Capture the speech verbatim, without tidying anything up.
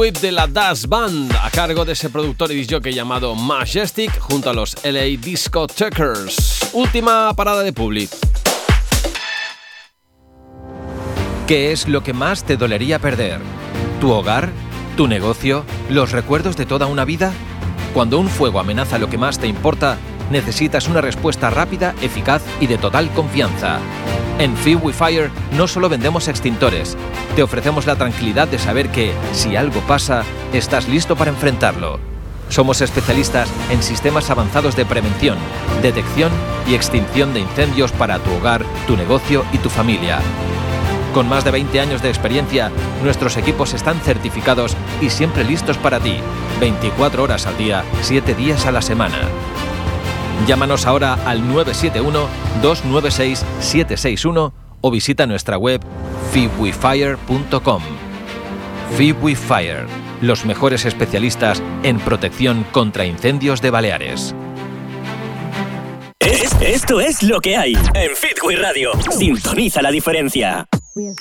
Whip de la Das Band, a cargo de ese productor y disjockey llamado Majestic, junto a los L A Discotekers. Última parada de Publi. ¿Qué es lo que más te dolería perder? ¿Tu hogar? ¿Tu negocio? ¿Los recuerdos de toda una vida? Cuando un fuego amenaza lo que más te importa, necesitas una respuesta rápida, eficaz y de total confianza. En FeedWeFire no solo vendemos extintores, te ofrecemos la tranquilidad de saber que, si algo pasa, estás listo para enfrentarlo. Somos especialistas en sistemas avanzados de prevención, detección y extinción de incendios para tu hogar, tu negocio y tu familia. Con más de veinte años de experiencia, nuestros equipos están certificados y siempre listos para ti, veinticuatro horas al día, siete días a la semana. Llámanos ahora al nueve siete uno, dos nueve seis, siete seis uno o visita nuestra web feedwefire punto com. FeedWeFire, los mejores especialistas en protección contra incendios de Baleares. Es, esto es lo que hay en FeedWe Radio. Sintoniza la diferencia.